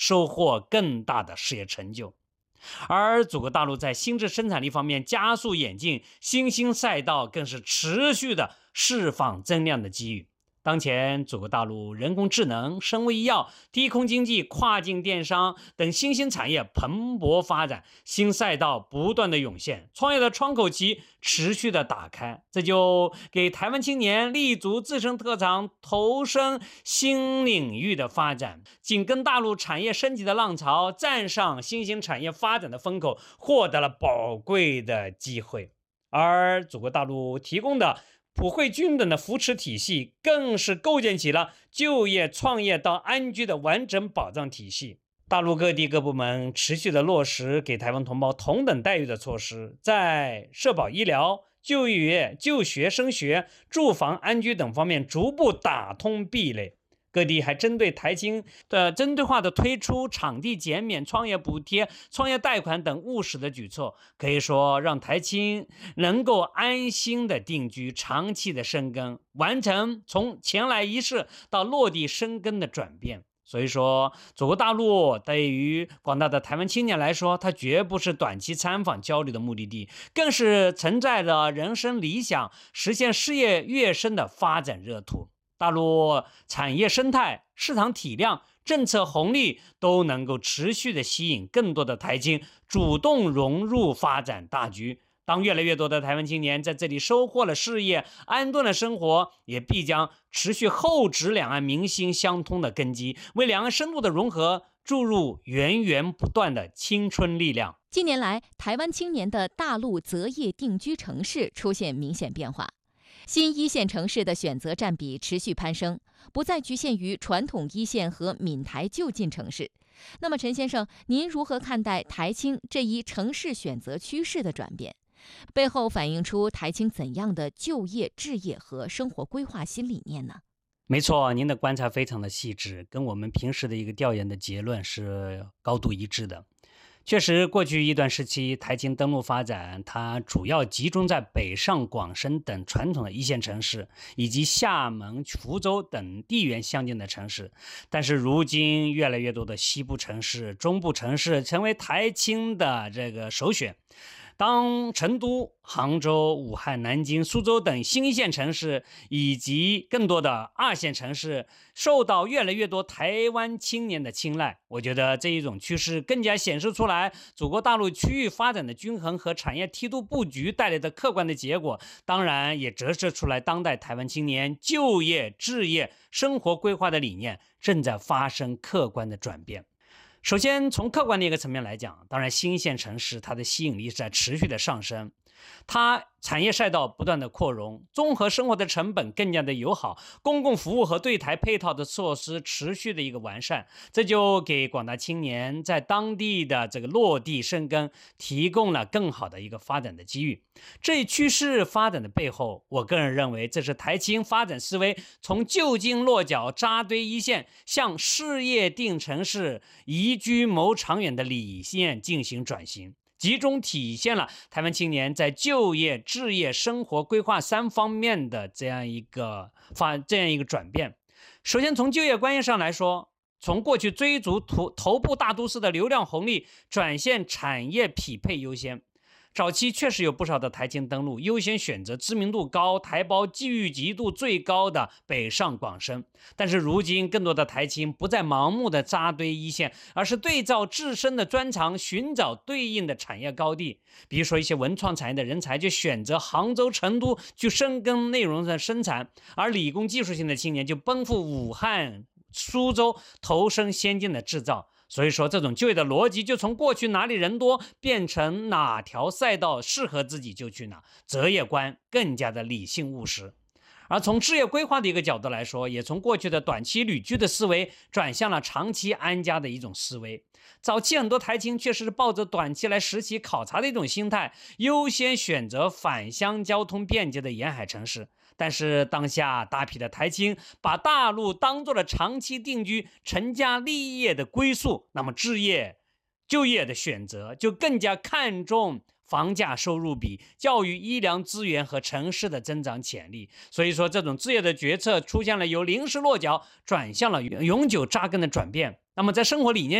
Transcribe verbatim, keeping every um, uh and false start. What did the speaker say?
收获更大的事业成就。而祖国大陆在新质生产力方面加速演进，新兴赛道更是持续的释放增量的机遇。当前，祖国大陆人工智能、生物医药、低空经济、跨境电商等新兴产业蓬勃发展，新赛道不断的涌现，创业的窗口期持续的打开，这就给台湾青年立足自身特长，投身新领域的发展，紧跟大陆产业升级的浪潮，站上新兴产业发展的风口，获得了宝贵的机会。而祖国大陆提供的普惠均等的扶持体系，更是构建起了就业、创业到安居的完整保障体系。大陆各地各部门持续的落实给台湾同胞同等待遇的措施，在社保医疗、就业、就学、升学、住房、安居等方面逐步打通壁垒。各地还针对台青的针对化的推出场地减免、创业补贴、创业贷款等务实的举措，可以说让台青能够安心的定居、长期的生根，完成从前来一试到落地生根的转变。所以说，祖国大陆对于广大的台湾青年来说，它绝不是短期参访交流的目的地，更是承载着人生理想、实现事业跃升的发展热土。大陆产业生态、市场体量、政策红利都能够持续的吸引更多的台青主动融入发展大局。当越来越多的台湾青年在这里收获了事业、安顿了生活，也必将持续厚植两岸民心相通的根基，为两岸深度的融合注入源源不断的青春力量。 近年来，台湾青年的大陆择业定居城市出现明显变化。新一线城市的选择占比持续攀升，不再局限于传统一线和闽台就近城市。那么，陈先生，您如何看待台青这一城市选择趋势的转变？背后反映出台青怎样的就业、置业和生活规划新理念呢？ 没错，您的观察非常的细致，跟我们平时的一个调研的结论是高度一致的。确实，过去一段时期，台青登陆发展，它主要集中在北上广深等传统的一线城市，以及厦门、福州等地缘相近的城市。但是如今，越来越多的西部城市、中部城市成为台青的这个首选。当成都、杭州、武汉、南京、苏州等新一线城市以及更多的二线城市受到越来越多台湾青年的青睐，我觉得这一种趋势更加显示出来祖国大陆区域发展的均衡和产业梯度布局带来的客观的结果，当然也折射出来当代台湾青年就业、置业、生活规划的理念正在发生客观的转变。首先，从客观的一个层面来讲，当然新一线城市它的吸引力是在持续的上升，它产业赛道不断的扩容，综合生活的成本更加的友好，公共服务和对台配套的措施持续的一个完善，这就给广大青年在当地的这个落地生根提供了更好的一个发展的机遇。这一趋势发展的背后，我个人认为这是台青发展思维从就近落脚扎堆一线向事业定城市宜居谋长远的理念进行转型，集中体现了台湾青年在就业、置业、生活规划三方面的这样一个发这样一个转变。首先从就业观念上来说，从过去追逐头头部大都市的流量红利，转现产业匹配优先。早期确实有不少的台青登陆优先选择知名度高、台胞聚集度最高的北上广深，但是如今更多的台青不再盲目的扎堆一线，而是对照自身的专长，寻找对应的产业高地。比如说一些文创产业的人才就选择杭州、成都去深耕内容的生产，而理工技术性的青年就奔赴武汉、苏州投身先进的制造。所以说，这种就业的逻辑就从过去哪里人多变成哪条赛道适合自己就去哪，择业观更加的理性务实。而从置业规划的一个角度来说，也从过去的短期旅居的思维转向了长期安家的一种思维。早期很多台青确实是抱着短期来实习考察的一种心态，优先选择返乡交通便捷的沿海城市。但是当下大批的台青把大陆当作了长期定居、成家立业的归宿，那么置业、就业的选择就更加看重房价收入比、教育医疗资源和城市的增长潜力。所以说，这种置业的决策出现了由临时落脚转向了永久扎根的转变。那么在生活理念